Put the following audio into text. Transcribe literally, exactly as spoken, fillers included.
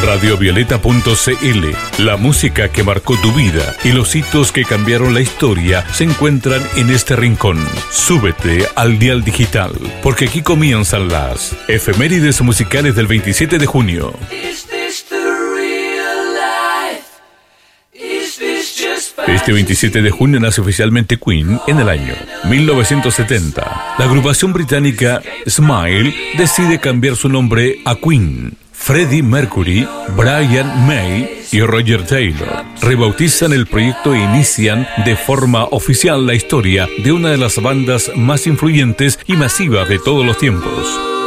radiovioleta punto c l. La música que marcó tu vida y los hitos que cambiaron la historia se encuentran en este rincón. Súbete al dial digital, porque aquí comienzan las efemérides musicales del veintisiete de junio. Este veintisiete de junio nace oficialmente Queen en el año mil novecientos setenta. La agrupación británica Smile decide cambiar su nombre a Queen. Freddie Mercury, Brian May y Roger Taylor rebautizan el proyecto e inician de forma oficial la historia de una de las bandas más influyentes y masivas de todos los tiempos.